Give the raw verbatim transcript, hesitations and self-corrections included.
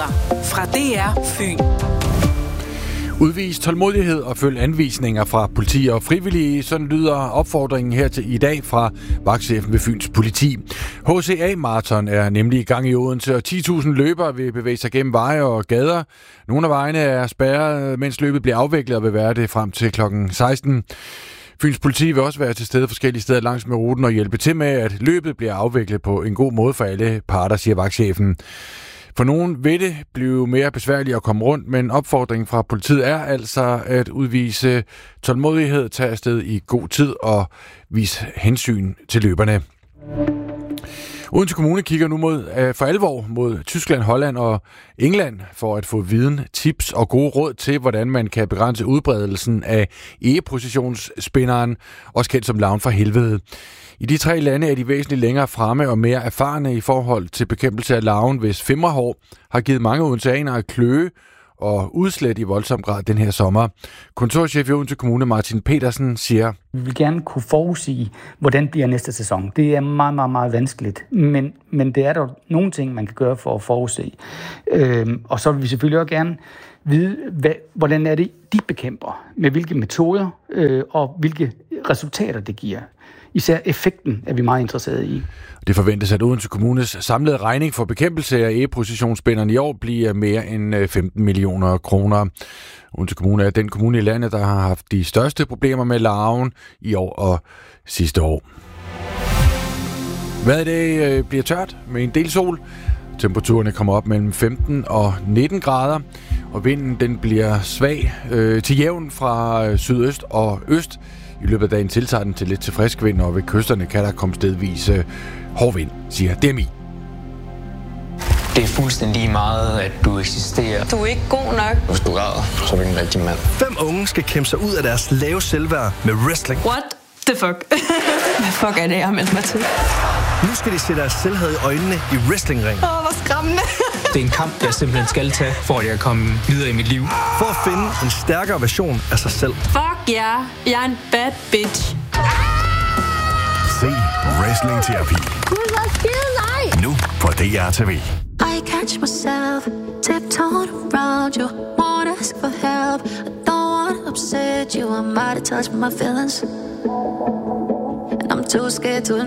fra D R Fyn. Udvis tålmodighed og følg anvisninger fra politi og frivillige. Sådan lyder opfordringen her til i dag fra vagtchefen ved Fyns Politi. H C A-marathon er nemlig i gang i Odense, og ti tusind løbere vil bevæge sig gennem veje og gader. Nogle af vejene er spærret, mens løbet bliver afviklet og vil være det frem til klokken seksten. Fyns Politi vil også være til stede forskellige steder langs med ruten og hjælpe til med, at løbet bliver afviklet på en god måde for alle parter, siger vagtchefen. For nogen vil det blive mere besværligt at komme rundt, men opfordringen fra politiet er altså at udvise tålmodighed, tage afsted i god tid og vise hensyn til løberne. Odense Kommune kigger nu mod, for alvor mod Tyskland, Holland og England for at få viden, tips og gode råd til, hvordan man kan begrænse udbredelsen af egepositionsspinderen, også kendt som larven fra helvede. I de tre lande er de væsentligt længere fremme og mere erfarne i forhold til bekæmpelse af larven, hvis femmerhår har givet mange odenseanere kløe og udslæt i voldsom grad den her sommer. Kontorchef i Odense Kommune Martin Petersen siger: Vi vil gerne kunne forudsige, hvordan bliver næste sæson. Det er meget, meget, meget vanskeligt, men, men det er der nogle ting, man kan gøre for at forudse. Øhm, og så vil vi selvfølgelig også gerne vide, hvad, hvordan er det, de bekæmper, med hvilke metoder øh, og hvilke resultater det giver. Især effekten er vi meget interesserede i. Det forventes, at Odense Kommunes samlede regning for bekæmpelse af egepositionsspinderen i år bliver mere end femten millioner kroner. Odense Kommune er den kommune i landet, der har haft de største problemer med larven i år og sidste år. Vejret i dag bliver tørt med en del sol. Temperaturerne kommer op mellem femten og nitten grader, og vinden den bliver svag øh, til jævn fra sydøst og øst. I løbet af dagen tiltager den til lidt til frisk vind, og ved kysterne kan der komme stedvis øh, hård vind, siger D M I. Det er fuldstændig meget, at du eksisterer. Du er ikke god nok. Hvis du græder, så er du ikke en rigtig mand. Fem unge skal kæmpe sig ud af deres lave selvværd med wrestling. What the fuck? Hvad fuck er det, jeg har meldt mig til? Nu skal de se deres selvhed i øjnene i wrestlingring. Åh, oh, hvor skræmmende. Det er en kamp, jeg simpelthen skal tage, for at jeg kan komme videre i mit liv. For at finde en stærkere version af sig selv. Fuck ja, yeah. Jeg er en bad bitch. Se Wrestling Terapi. Nu på D R T V. I catch myself tiptoeing around you, wanna ask for help. I don't wanna upset you, I'm out of touch with my feelings, and I'm too scared to